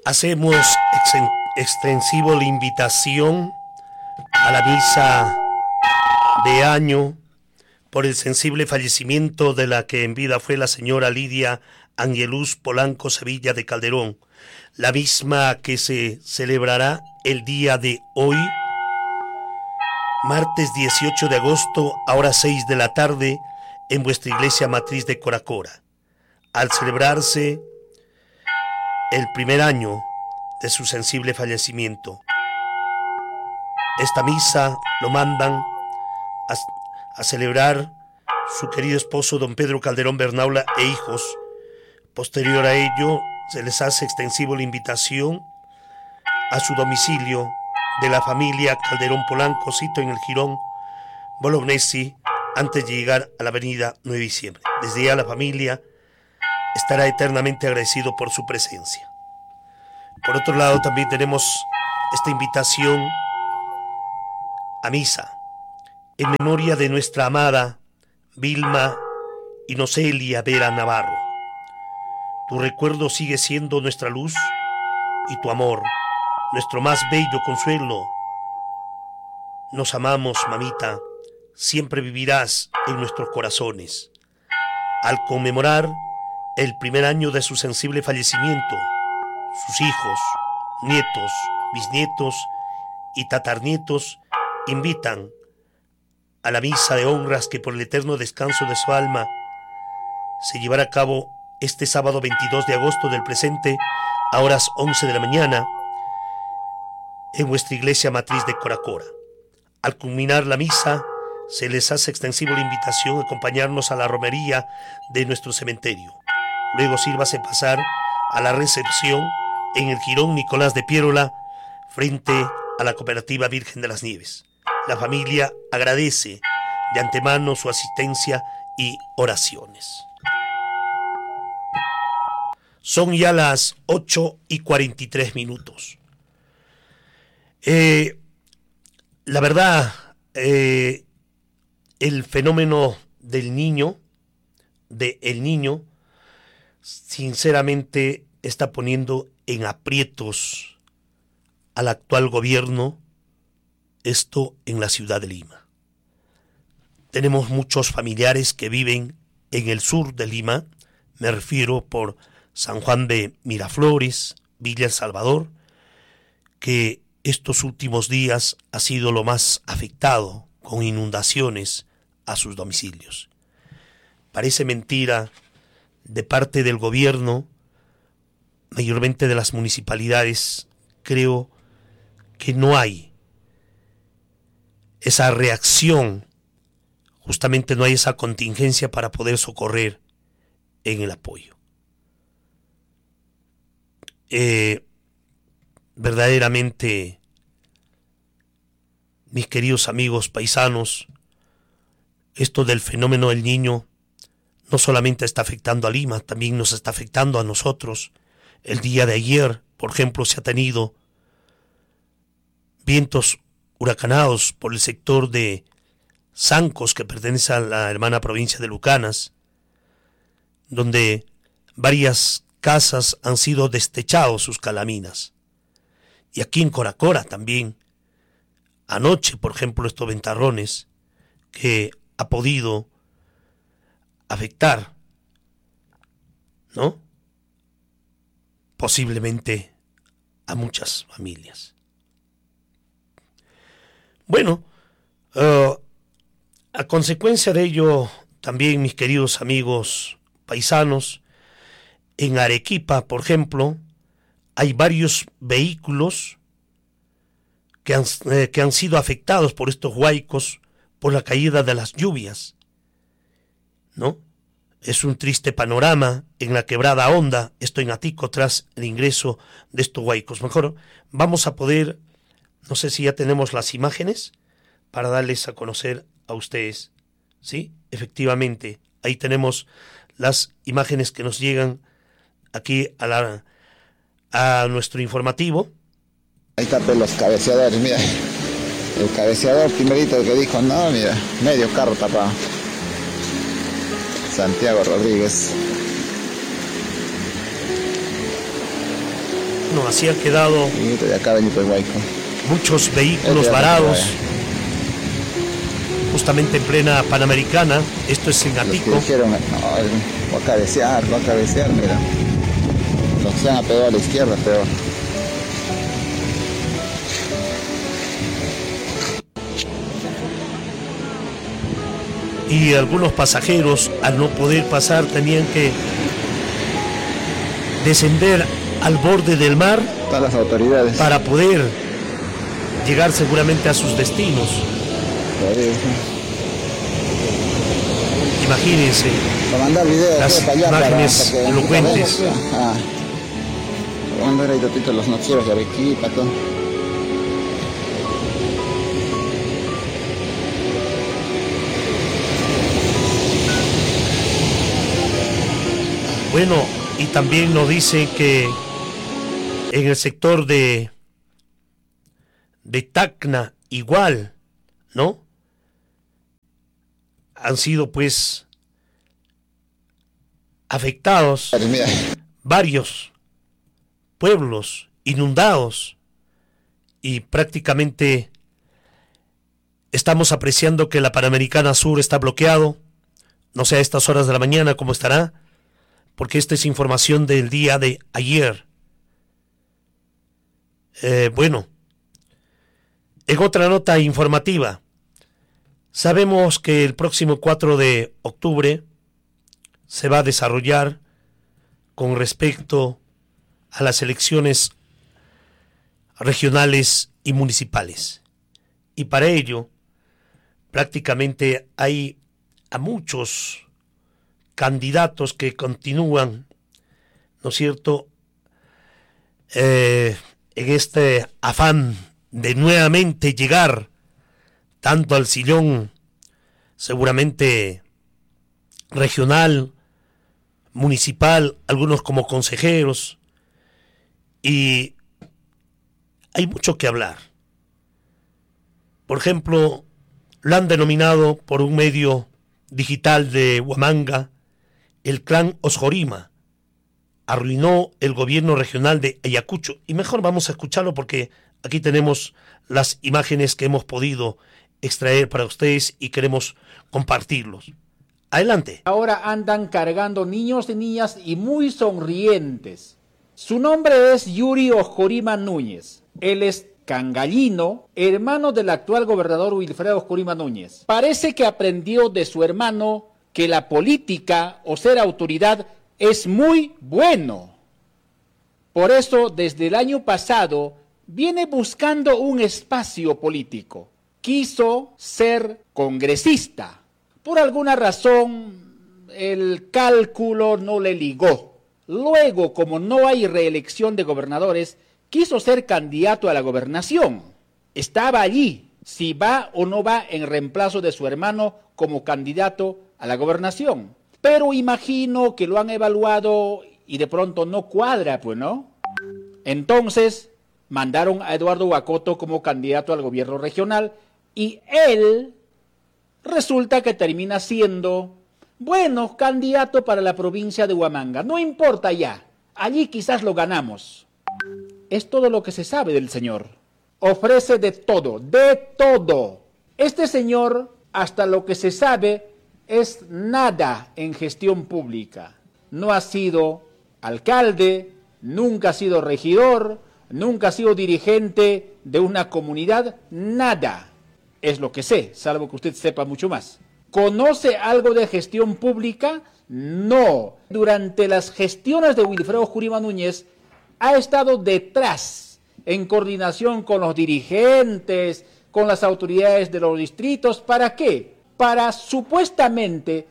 Hacemos extensivo la invitación a la misa de año por el sensible fallecimiento de la que en vida fue la señora Lidia Angelus Polanco Sevilla de Calderón, la misma que se celebrará el día de hoy, martes 18 de agosto, a horas 6 de la tarde, en vuestra iglesia matriz de Coracora, al celebrarse el primer año de su sensible fallecimiento. Esta misa lo mandan a celebrar su querido esposo don Pedro Calderón Bernaula e hijos. Posterior a ello, se les hace extensivo la invitación a su domicilio de la familia Calderón Polanco, sito en el Jirón Bolognesi, antes de llegar a la avenida 9 de diciembre. Desde ya la familia estará eternamente agradecido por su presencia. Por otro lado, también tenemos esta invitación a misa en memoria de nuestra amada Vilma Inocelia Vera Navarro. Tu recuerdo sigue siendo nuestra luz y tu amor, nuestro más bello consuelo. Nos amamos, mamita, siempre vivirás en nuestros corazones. Al conmemorar el primer año de su sensible fallecimiento, sus hijos, nietos, bisnietos y tatarnietos invitan a la misa de honras que por el eterno descanso de su alma se llevará a cabo este sábado 22 de agosto del presente a horas 11 de la mañana en vuestra iglesia matriz de Coracora. Al culminar la misa, se les hace extensivo la invitación a acompañarnos a la romería de nuestro cementerio. Luego sírvase pasar a la recepción en el Jirón Nicolás de Piérola, frente a la Cooperativa Virgen de las Nieves. La familia agradece de antemano su asistencia y oraciones. Son ya las 8:43. La verdad, el fenómeno del niño, sinceramente está poniendo en aprietos al actual gobierno, esto en la ciudad de Lima. Tenemos muchos familiares que viven en el sur de Lima, me refiero por San Juan de Miraflores, Villa El Salvador, que estos últimos días ha sido lo más afectado con inundaciones a sus domicilios. Parece mentira de parte del gobierno, mayormente de las municipalidades. Creo que no hay esa reacción, justamente no hay esa contingencia para poder socorrer en el apoyo. Verdaderamente, mis queridos amigos paisanos, esto del fenómeno del niño no solamente está afectando a Lima, también nos está afectando a nosotros. El día de ayer, por ejemplo, se ha tenido vientos huracanados por el sector de Sancos, que pertenece a la hermana provincia de Lucanas, donde varias casas han sido destechados sus calaminas. Y aquí en Coracora también, anoche, por ejemplo, estos ventarrones que ha podido afectar, ¿no?, posiblemente a muchas familias. Bueno, a consecuencia de ello, también, mis queridos amigos paisanos, en Arequipa, por ejemplo, hay varios vehículos que han sido afectados por estos huaicos, por la caída de las lluvias, ¿no? Es un triste panorama en la quebrada Honda, esto en Atico, tras el ingreso de estos huaicos. Mejor vamos a poder, no sé si ya tenemos las imágenes para darles a conocer a ustedes. Sí, efectivamente, ahí tenemos las imágenes que nos llegan aquí a nuestro informativo. Ahí está pues los cabeceadores, mira. El cabeceador primerito que dijo, no, mira, medio carro tapado. Santiago Rodríguez. No, así han quedado Y de acá Benito Guayco. muchos vehículos varados, justamente en plena Panamericana. Esto es en Los que Atico. dijeron, no, va a cabecear, mira. Los que se han apegado a la izquierda, peor. Y algunos pasajeros, al no poder pasar, tenían que descender al borde del mar Todas las autoridades. para poder llegar seguramente a sus destinos. Imagínense Para mandar videos las para allá, imágenes para que elocuentes. Para mandar ahí ratito los noticieros de Arequipa, todo. Bueno, y también nos dice que en el sector de Tacna igual, ¿no? Han sido pues afectados Mira, varios pueblos inundados y prácticamente estamos apreciando que la Panamericana Sur está bloqueado. No sé a estas horas de la mañana cómo estará, porque esta es información del día de ayer. Bueno, en otra nota informativa, sabemos que el próximo 4 de octubre se va a desarrollar con respecto a las elecciones regionales y municipales. Y para ello, prácticamente hay a muchos candidatos que continúan, ¿no es cierto?, en este afán de nuevamente llegar tanto al sillón seguramente regional, municipal, algunos como consejeros, y hay mucho que hablar. Por ejemplo, lo han denominado por un medio digital de Huamanga, el clan Osjorima arruinó el gobierno regional de Ayacucho. Y mejor vamos a escucharlo porque aquí tenemos las imágenes que hemos podido extraer para ustedes y queremos compartirlos. Adelante. Ahora andan cargando niños y niñas y muy sonrientes. Su nombre es Yuri Osjorima Núñez. Él es cangallino, hermano del actual gobernador Wilfredo Osjorima Núñez. Parece que aprendió de su hermano que la política o ser autoridad es muy bueno. Por eso, desde el año pasado, viene buscando un espacio político. Quiso ser congresista. Por alguna razón, el cálculo no le ligó. Luego, como no hay reelección de gobernadores, quiso ser candidato a la gobernación. Estaba allí, si va o no va en reemplazo de su hermano como candidato a la gobernación. Pero imagino que lo han evaluado y de pronto no cuadra, pues, ¿no? Entonces, mandaron a Eduardo Huacoto como candidato al gobierno regional y él resulta que termina siendo, bueno, candidato para la provincia de Huamanga. No importa ya, allí quizás lo ganamos. Es todo lo que se sabe del señor. Ofrece de todo, de todo. Este señor, hasta lo que se sabe, es nada en gestión pública. No ha sido alcalde, nunca ha sido regidor, nunca ha sido dirigente de una comunidad, nada. Es lo que sé, salvo que usted sepa mucho más. ¿Conoce algo de gestión pública? No. Durante las gestiones de Wilfredo Osjorima Núñez ha estado detrás, en coordinación con los dirigentes, con las autoridades de los distritos. ¿Para qué? Para supuestamente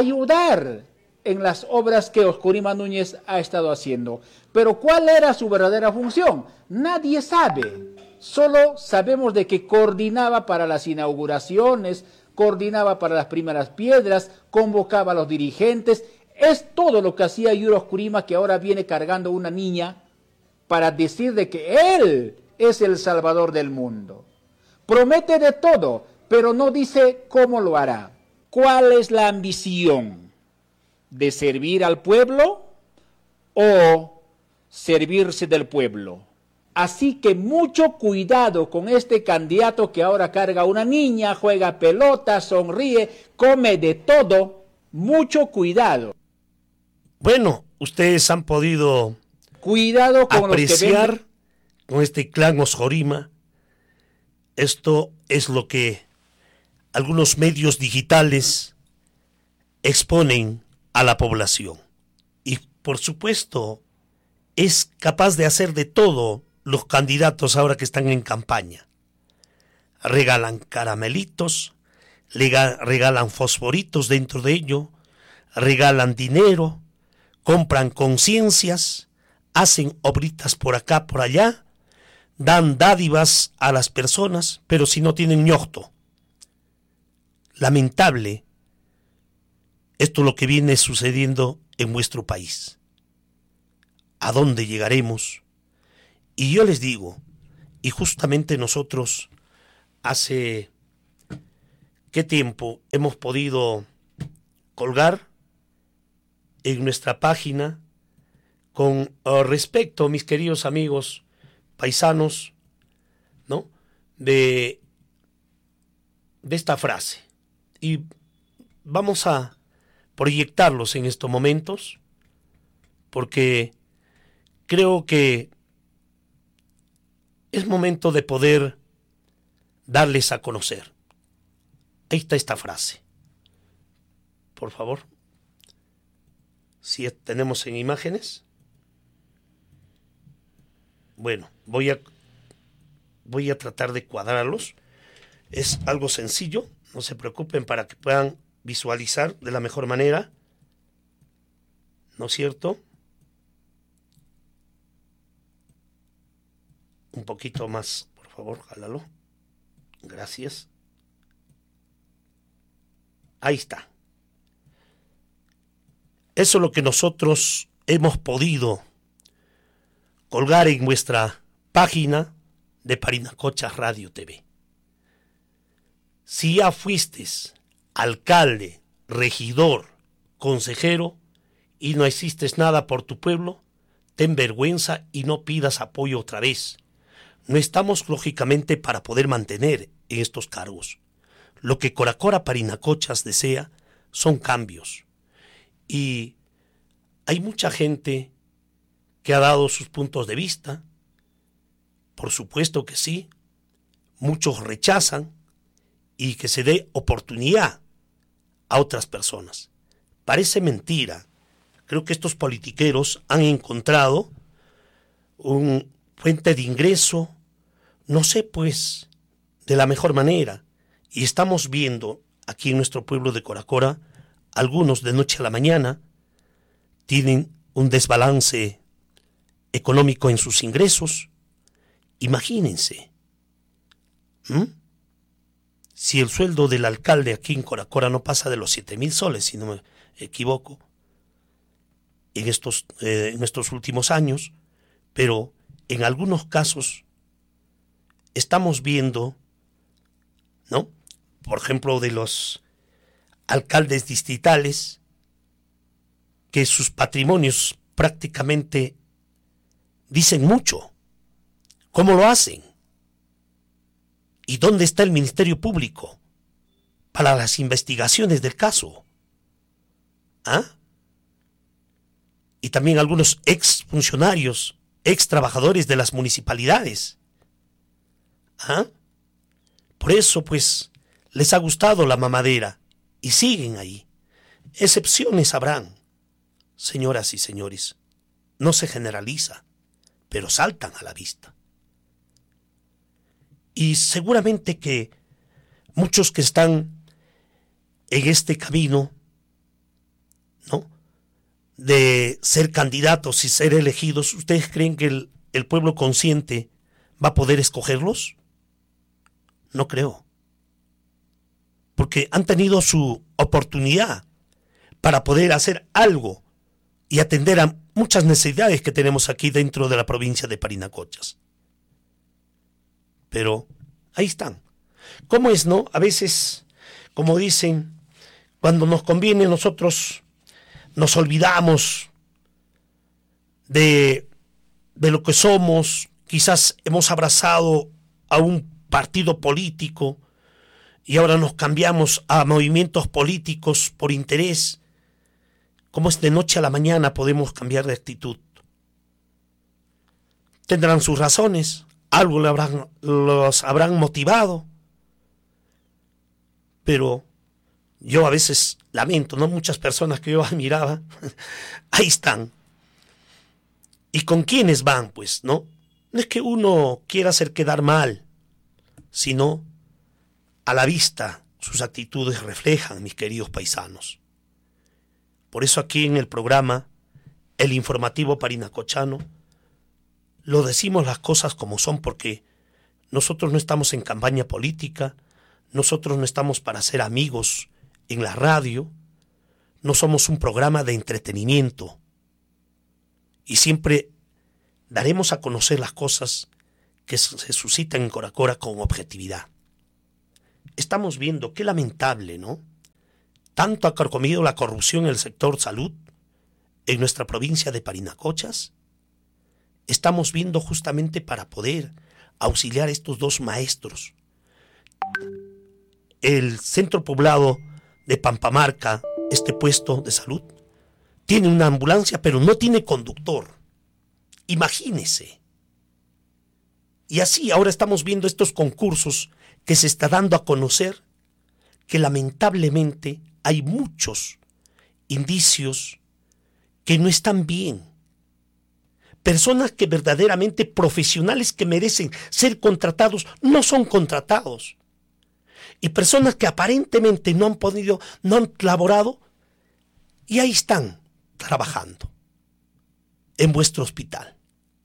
ayudar en las obras que Osjorima Núñez ha estado haciendo. Pero ¿cuál era su verdadera función? Nadie sabe. Solo sabemos de que coordinaba para las inauguraciones, coordinaba para las primeras piedras, convocaba a los dirigentes. Es todo lo que hacía Yuri Osjorima, que ahora viene cargando una niña para decir de que él es el salvador del mundo. Promete de todo, pero no dice cómo lo hará. ¿Cuál es la ambición? ¿De servir al pueblo o servirse del pueblo. Así que mucho cuidado con este candidato que ahora carga una niña, juega pelota, sonríe, come de todo. Mucho cuidado. Bueno, ustedes han podido Cuidado con apreciar los que con este clan Osjorima. Esto es lo que algunos medios digitales exponen a la población. Y por supuesto, es capaz de hacer de todo los candidatos ahora que están en campaña. Regalan caramelitos, regalan fosforitos dentro de ello, regalan dinero, compran conciencias, hacen obritas por acá, por allá, dan dádivas a las personas, pero si no tienen ñorto. Lamentable, esto es lo que viene sucediendo en vuestro país. ¿A dónde llegaremos? Y yo les digo, y justamente nosotros hace qué tiempo hemos podido colgar en nuestra página con respecto, mis queridos amigos paisanos, ¿no? de esta frase. Y vamos a proyectarlos en estos momentos, porque creo que es momento de poder darles a conocer. Ahí está esta frase. Por favor. Si tenemos en imágenes. Bueno, voy a tratar de cuadrarlos. Es algo sencillo, no se preocupen, para que puedan visualizar de la mejor manera. ¿No es cierto? Un poquito más, por favor, jálalo. Gracias. Ahí está. Eso es lo que nosotros hemos podido colgar en nuestra página de Parinacochas Radio TV. Si ya fuiste alcalde, regidor, consejero y no hiciste nada por tu pueblo, ten vergüenza y no pidas apoyo otra vez. No estamos lógicamente para poder mantener en estos cargos. Lo que Coracora Parinacochas desea son cambios. Y hay mucha gente que ha dado sus puntos de vista. Por supuesto que sí. Muchos rechazan y que se dé oportunidad a otras personas. Parece mentira. Creo que estos politiqueros han encontrado un fuente de ingreso, no sé pues, de la mejor manera. Y estamos viendo aquí en nuestro pueblo de Coracora, algunos de noche a la mañana tienen un desbalance económico en sus ingresos. Imagínense. Si el sueldo del alcalde aquí en Coracora no pasa de los 7,000 soles, si no me equivoco, en estos últimos años, pero en algunos casos estamos viendo, ¿no? Por ejemplo, de los alcaldes distritales, que sus patrimonios prácticamente dicen mucho. ¿Cómo lo hacen? ¿Y dónde está el Ministerio Público para las investigaciones del caso? ¿Ah? Y también algunos ex funcionarios, ex trabajadores de las municipalidades. ¿Ah? Por eso, pues, les ha gustado la mamadera y siguen ahí. Excepciones habrán, señoras y señores. No se generaliza, pero saltan a la vista. Y seguramente que muchos que están en este camino, ¿no?, de ser candidatos y ser elegidos, ¿ustedes creen que el pueblo consciente va a poder escogerlos? No creo. Porque han tenido su oportunidad para poder hacer algo y atender a muchas necesidades que tenemos aquí dentro de la provincia de Parinacochas. Pero ahí están. ¿Cómo es, no? A veces, como dicen, cuando nos conviene nosotros nos olvidamos de de lo que somos, quizás hemos abrazado a un partido político y ahora nos cambiamos a movimientos políticos por interés. ¿Cómo es de noche a la mañana podemos cambiar de actitud? Tendrán sus razones, algo los habrán motivado, pero yo a veces lamento, ¿no? Muchas personas que yo admiraba, ahí están. ¿Y con quiénes van, pues, no? No es que uno quiera hacer quedar mal, sino a la vista sus actitudes reflejan, mis queridos paisanos. Por eso aquí en el programa, el informativo parinacochano, lo decimos las cosas como son, porque nosotros no estamos en campaña política, nosotros no estamos para ser amigos en la radio, no somos un programa de entretenimiento y siempre daremos a conocer las cosas que se suscitan en Coracora con objetividad. Estamos viendo, qué lamentable, ¿no? Tanto ha carcomido la corrupción en el sector salud en nuestra provincia de Parinacochas. Estamos viendo justamente para poder auxiliar a estos dos maestros. El centro poblado de Pampamarca, este puesto de salud, tiene una ambulancia pero no tiene conductor. Imagínese. Y así ahora estamos viendo estos concursos que se está dando a conocer, que lamentablemente hay muchos indicios que no están bien. Personas que verdaderamente profesionales que merecen ser contratados no son contratados. Y personas que aparentemente no han podido, no han laborado y ahí están trabajando en vuestro hospital.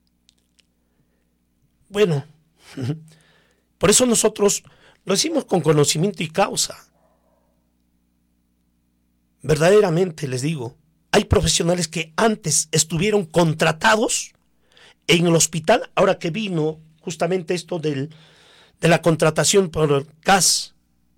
Bueno, por eso nosotros lo decimos con conocimiento y causa. Verdaderamente les digo, hay profesionales que antes estuvieron contratados en el hospital, ahora que vino justamente esto de la contratación por el CAS.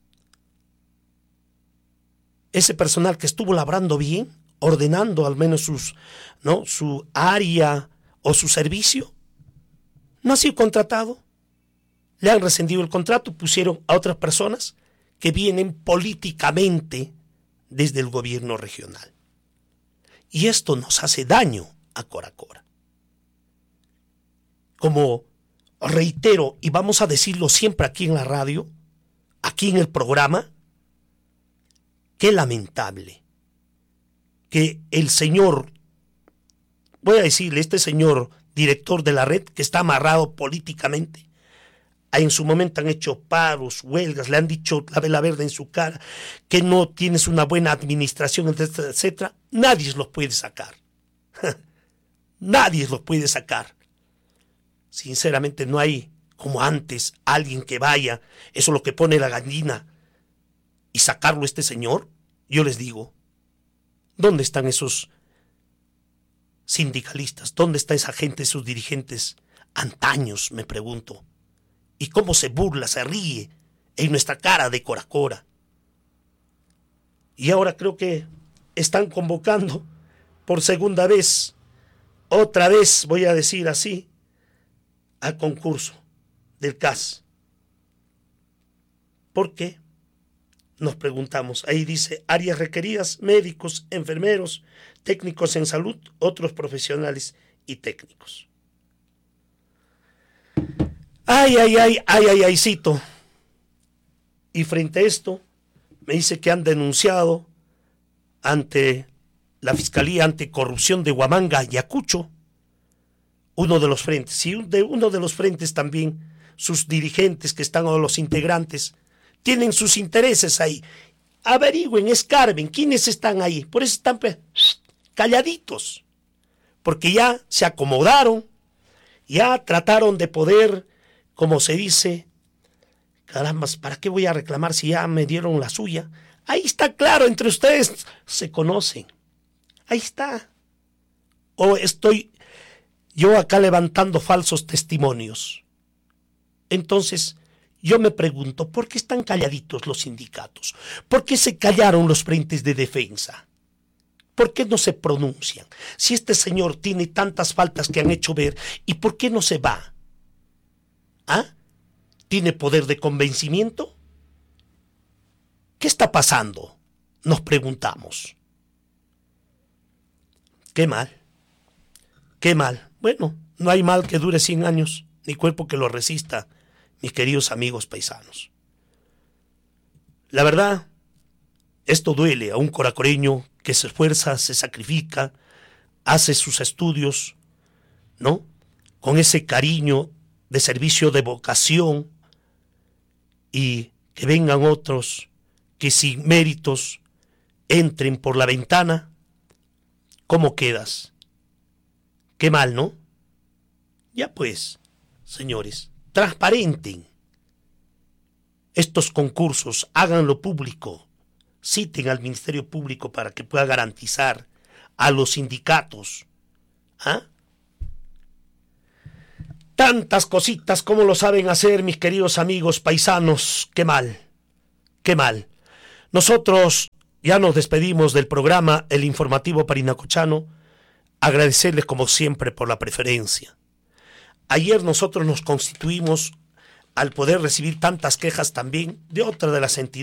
Ese personal que estuvo labrando bien, ordenando al menos su área o su servicio, no ha sido contratado. Le han rescindido el contrato, pusieron a otras personas que vienen políticamente desde el gobierno regional. Y esto nos hace daño a Coracora. Como reitero, y vamos a decirlo siempre aquí en la radio, aquí en el programa, qué lamentable que el señor, voy a decirle, este señor director de la red, que está amarrado políticamente, en su momento han hecho paros, huelgas, le han dicho la vela verde en su cara, que no tienes una buena administración, etcétera, etcétera. Nadie los puede sacar. Nadie los puede sacar. Sinceramente no hay como antes alguien que vaya, eso es lo que pone la gallina, y sacarlo este señor. Yo les digo, ¿dónde están esos sindicalistas? ¿Dónde está esa gente, esos dirigentes antaños, me pregunto? Y cómo se burla, se ríe en nuestra cara de Coracora. Y ahora creo que están convocando por segunda vez, otra vez voy a decir así, al concurso del CAS. ¿Por qué? Nos preguntamos. Ahí dice, áreas requeridas, médicos, enfermeros, técnicos en salud, otros profesionales y técnicos. Cito. Y frente a esto, me dice que han denunciado ante la Fiscalía Anticorrupción de Huamanga, Ayacucho, uno de los frentes. Y de uno de los frentes también, sus dirigentes que están, o los integrantes, tienen sus intereses ahí. Averigüen, escarben, ¿quiénes están ahí? Por eso están calladitos. Porque ya se acomodaron, ya trataron de poder, como se dice, caramba, ¿para qué voy a reclamar si ya me dieron la suya? Ahí está claro, entre ustedes se conocen. Ahí está. O estoy yo acá levantando falsos testimonios. Entonces, yo me pregunto, ¿por qué están calladitos los sindicatos? ¿Por qué se callaron los frentes de defensa? ¿Por qué no se pronuncian? Si este señor tiene tantas faltas que han hecho ver, ¿y por qué no se va? ¿Ah? ¿Tiene poder de convencimiento? ¿Qué está pasando? Nos preguntamos. Qué mal. Qué mal. Bueno, no hay mal que dure 100 años, ni cuerpo que lo resista, mis queridos amigos paisanos. La verdad, esto duele a un coracoreño que se esfuerza, se sacrifica, hace sus estudios, ¿no? Con ese cariño de servicio, de vocación, y que vengan otros que sin méritos entren por la ventana. ¿Cómo quedas? Qué mal, ¿no? Ya pues, señores, transparenten estos concursos, háganlo público, citen al Ministerio Público para que pueda garantizar a los sindicatos. ¿Ah? Tantas cositas como lo saben hacer mis queridos amigos paisanos. Qué mal, qué mal. Nosotros ya nos despedimos del programa El Informativo Parinacochano. Agradecerles como siempre por la preferencia. Ayer nosotros nos constituimos al poder recibir tantas quejas también de otra de las entidades